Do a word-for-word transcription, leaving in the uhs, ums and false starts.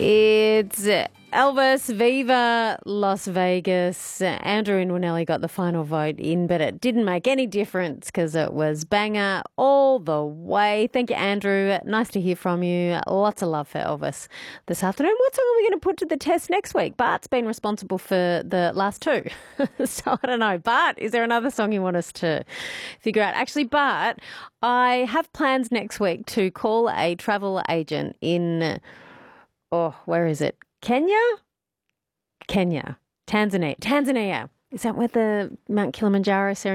It's Elvis, Viva Las Vegas. Andrew and Winelli got the final vote in, but it didn't make any difference because it was banger all the way. Thank you, Andrew. Nice to hear from you. Lots of love for Elvis this afternoon. What song are we going to put to the test next week? Bart's been responsible for the last two. So I don't know. Bart, is there another song you want us to figure out? Actually, Bart, I have plans next week to call a travel agent in... Oh, where is it? Kenya? Kenya. Tanzania. Tanzania. Is that where the Mount Kilimanjaro ceremony